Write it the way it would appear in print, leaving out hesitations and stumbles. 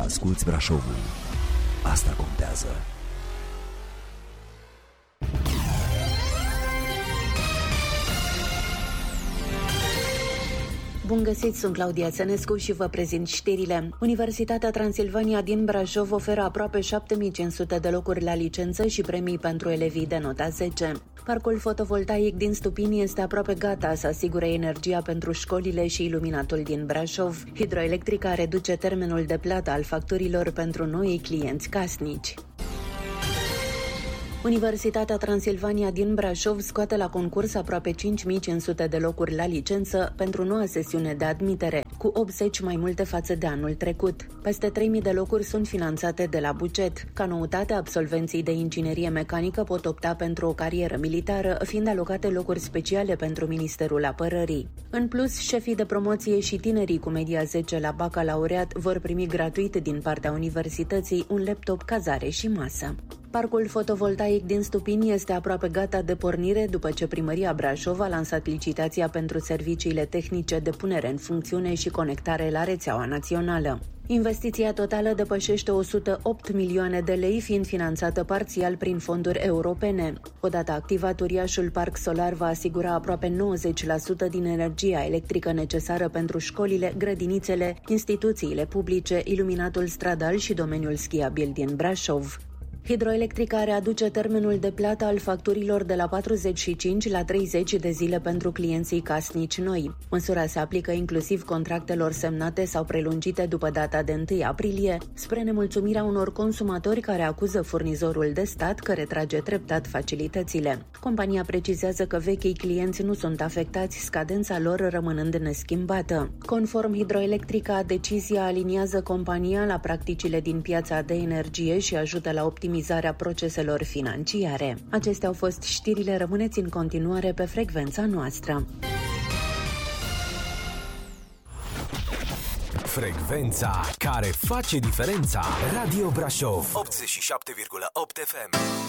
asculți Brașovul. Asta contează. Bun găsit, sunt Claudia Țănescu și vă prezint știrile. Universitatea Transilvania din Brașov oferă aproape 7500 de locuri la licență și premii pentru elevii de nota 10. Parcul fotovoltaic din Stupini este aproape gata să asigure energia pentru școlile și iluminatul din Brașov. Hidroelectrica reduce termenul de plată al facturilor pentru noi clienți casnici. Universitatea Transilvania din Brașov scoate la concurs aproape 5500 de locuri la licență pentru noua sesiune de admitere, cu 80 mai multe față de anul trecut. Peste 3000 de locuri sunt finanțate de la buget. Ca noutate, absolvenții de inginerie mecanică pot opta pentru o carieră militară, fiind alocate locuri speciale pentru Ministerul Apărării. În plus, șefii de promoție și tinerii cu media 10 la bacalaureat vor primi gratuit din partea universității un laptop, cazare și masă. Parcul fotovoltaic din Stupini este aproape gata de pornire după ce Primăria Brașov a lansat licitația pentru serviciile tehnice de punere în funcțiune și conectare la rețeaua națională. Investiția totală depășește 108 milioane de lei, fiind finanțată parțial prin fonduri europene. Odată activat, uriașul parc solar va asigura aproape 90% din energia electrică necesară pentru școlile, grădinițele, instituțiile publice, iluminatul stradal și domeniul schiabil din Brașov. Hidroelectrica readuce termenul de plată al facturilor de la 45 la 30 de zile pentru clienții casnici noi. Măsura se aplică inclusiv contractelor semnate sau prelungite după data de 1 aprilie, spre nemulțumirea unor consumatori care acuză furnizorul de stat că retrage treptat facilitățile. Compania precizează că vechii clienți nu sunt afectați, scadența lor rămânând neschimbată. Conform Hidroelectrica, decizia aliniază compania la practicile din piața de energie și ajută la optimizarea proceselor financiare. Acestea au fost știrile, rămâneți în continuare pe frecvența noastră. Frecvența care face diferența. Radio Brașov 87,8 FM.